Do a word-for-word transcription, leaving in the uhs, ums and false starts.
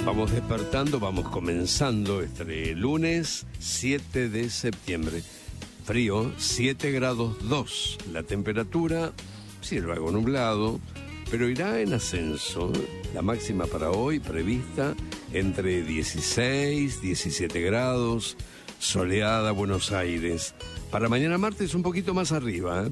Vamos despertando, vamos comenzando este lunes siete de septiembre. Frío, siete grados dos. La temperatura, cielo algo nublado, pero irá en ascenso. La máxima para hoy prevista entre dieciséis, diecisiete grados, soleada Buenos Aires. Para mañana martes un poquito más arriba, ¿eh?